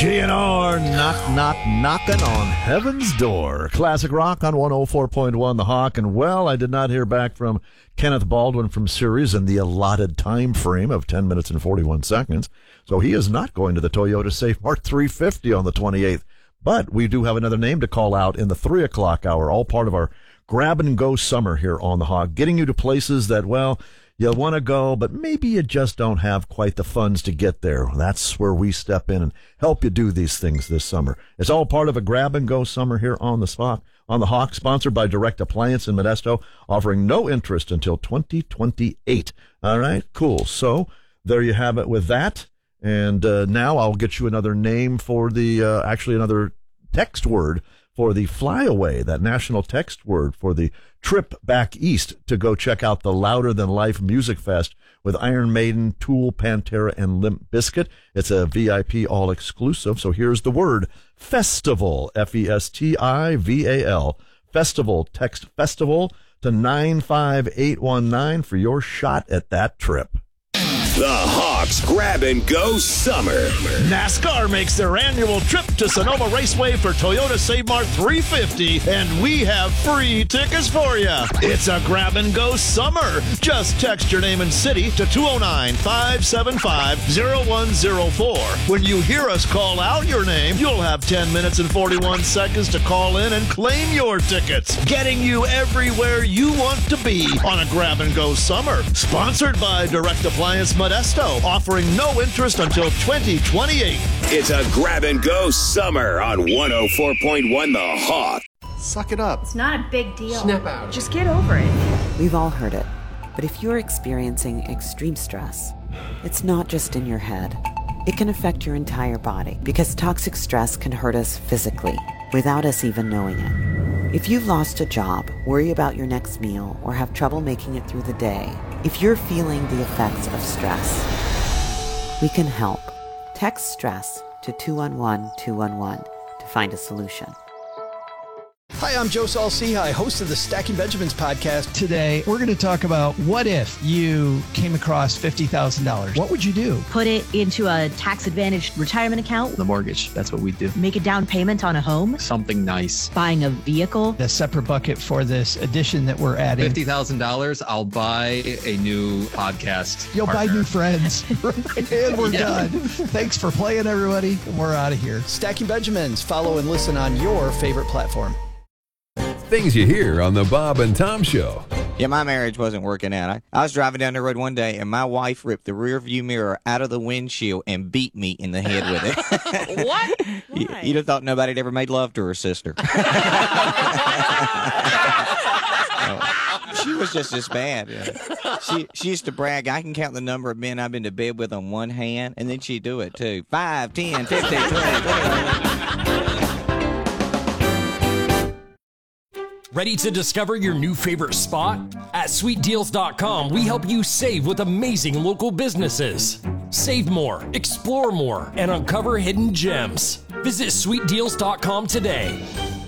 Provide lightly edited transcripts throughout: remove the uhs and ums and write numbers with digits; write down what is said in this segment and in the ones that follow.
GNR, knocking on heaven's door. Classic rock on 104.1 The Hawk. And, well, I did not hear back from Kenneth Baldwin from Sirius in the allotted time frame of 10 minutes and 41 seconds. So he is not going to the Toyota Safe Mart 350 on the 28th. But we do have another name to call out in the 3 o'clock hour, all part of our grab-and-go summer here on The Hawk, getting you to places that, well, you want to go, but maybe you just don't have quite the funds to get there. That's where we step in and help you do these things this summer. It's all part of a grab-and-go summer here on the spot, on The Hawk, sponsored by Direct Appliance in Modesto, offering no interest until 2028. All right, cool. So there you have it with that. And now I'll get you another name for the, actually another text word for the flyaway, that national text word for the trip back east to go check out the Louder Than Life Music Fest with Iron Maiden, Tool, Pantera, and Limp Bizkit. It's a VIP all-exclusive, so here's the word, festival, Festival, festival. Text festival to 95819 for your shot at that trip. The Hawks Grab and Go Summer. NASCAR makes their annual trip to Sonoma Raceway for Toyota Save Mart 350, and we have free tickets for you. It's a grab and go summer. Just text your name and city to 209-575-0104. When you hear us call out your name, you'll have 10 minutes and 41 seconds to call in and claim your tickets, getting you everywhere you want to be on a grab and go summer. Sponsored by Direct Appliance Modesto, offering no interest until 2028. It's a grab and go summer on 104.1 The Hawk. Suck it up. It's not a big deal. Snap out. Just get over it. We've all heard it. But if you're experiencing extreme stress, it's not just in your head. It can affect your entire body because toxic stress can hurt us physically without us even knowing it. If you've lost a job, worry about your next meal, or have trouble making it through the day, if you're feeling the effects of stress, we can help. Text STRESS to 211-211 to find a solution. Hi, I'm Joe Saul-Sehy, host of the Stacking Benjamins podcast. Today, we're going to talk about what if you came across $50,000? What would you do? Put it into a tax-advantaged retirement account. The mortgage, that's what we do. Make a down payment on a home. Something nice. Buying a vehicle. A separate bucket for this addition that we're adding. $50,000, I'll buy a new podcast You'll partner. buy new friends. And we're done. Thanks for playing, everybody. We're out of here. Stacking Benjamins. Follow and listen on your favorite platform. Things you hear on the Bob and Tom Show. Yeah, my marriage wasn't working out. I was driving down the road one day, and my wife ripped the rear view mirror out of the windshield and beat me in the head with it. What? You'd have thought nobody had ever made love to her sister. She was just as bad. Yeah. She used to brag, I can count the number of men I've been to bed with on one hand, and then she'd do it, too. 5, 10, 15, 20. Ready to discover your new favorite spot? At SweetDeals.com, we help you save with amazing local businesses. Save more, explore more, and uncover hidden gems. Visit SweetDeals.com today.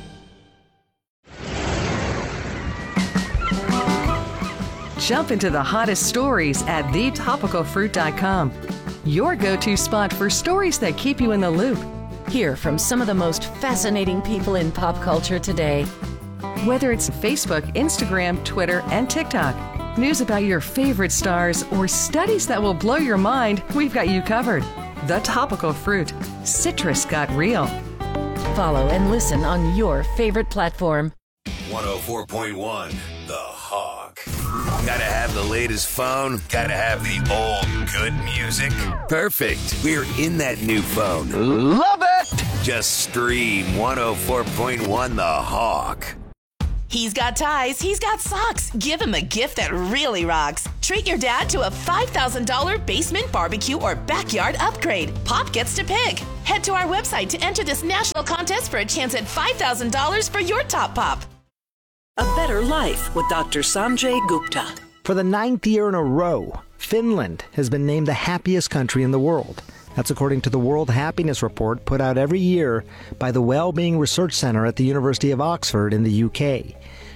Jump into the hottest stories at thetopicalfruit.com. Your go-to spot for stories that keep you in the loop. Hear from some of the most fascinating people in pop culture today. Whether it's Facebook, Instagram, Twitter, and TikTok, news about your favorite stars, or studies that will blow your mind, we've got you covered. The Topical Fruit. Citrus got real. Follow and listen on your favorite platform. 104.1 The Hawk. Gotta have the latest phone. Gotta have the old good music. Perfect. We're in that new phone. Love it! Just stream 104.1 The Hawk. He's got ties, he's got socks. Give him a gift that really rocks. Treat your dad to a $5,000 basement barbecue or backyard upgrade. Pop gets to pick. Head to our website to enter this national contest for a chance at $5,000 for your top pop. A Better Life with Dr. Sanjay Gupta. For the 9th year in a row, Finland has been named the happiest country in the world. That's according to the World Happiness Report put out every year by the Wellbeing Research Center at the University of Oxford in the UK.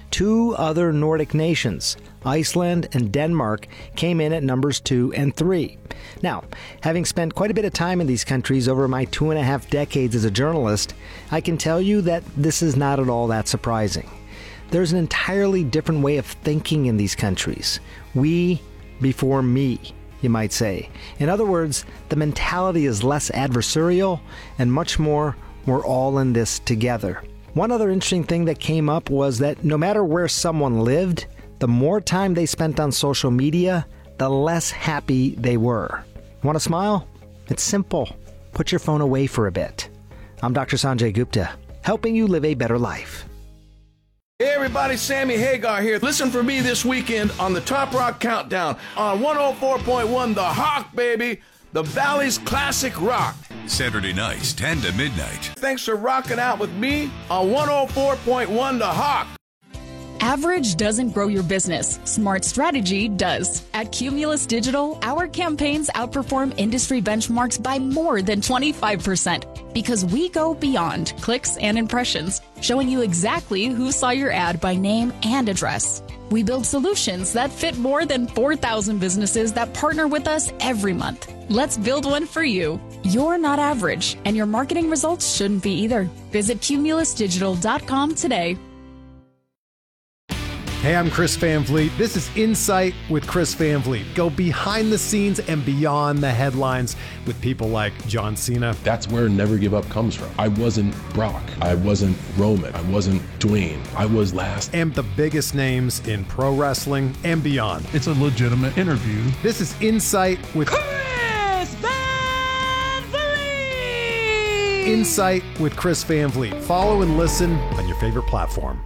2 other Nordic nations, Iceland and Denmark, came in at numbers 2 and 3. Now, having spent quite a bit of time in these countries over my 2.5 decades as a journalist, I can tell you that this is not at all that surprising. There's an entirely different way of thinking in these countries. We before me, you might say. In other words, the mentality is less adversarial and much more, we're all in this together. One other interesting thing that came up was that no matter where someone lived, the more time they spent on social media, the less happy they were. Want to smile? It's simple. Put your phone away for a bit. I'm Dr. Sanjay Gupta, helping you live a better life. Hey everybody, Sammy Hagar here. Listen for me this weekend on the Top Rock Countdown on 104.1 The Hawk, baby. The Valley's classic rock. Saturday nights, 10 to midnight. Thanks for rocking out with me on 104.1 The Hawk. Average doesn't grow your business. Smart strategy does. At Cumulus Digital, our campaigns outperform industry benchmarks by more than 25% because we go beyond clicks and impressions, showing you exactly who saw your ad by name and address. We build solutions that fit more than 4,000 businesses that partner with us every month. Let's build one for you. You're not average, and your marketing results shouldn't be either. Visit cumulusdigital.com today. Hey, I'm Chris Van Vliet. This is Insight with Chris Van Vliet. Go behind the scenes and beyond the headlines with people like John Cena. That's where Never Give Up comes from. I wasn't Brock. I wasn't Roman. I wasn't Dwayne. I was last. And the biggest names in pro wrestling and beyond. It's a legitimate interview. This is Insight with Chris Van Vliet. Insight with Chris Van Vliet. Follow and listen on your favorite platform.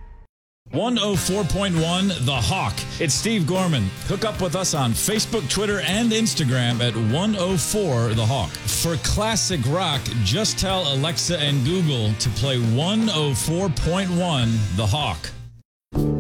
104.1 The Hawk. It's Steve Gorman. Hook up with us on Facebook, Twitter, and Instagram at 104 The Hawk. For classic rock, just tell Alexa and Google to play 104.1 The Hawk.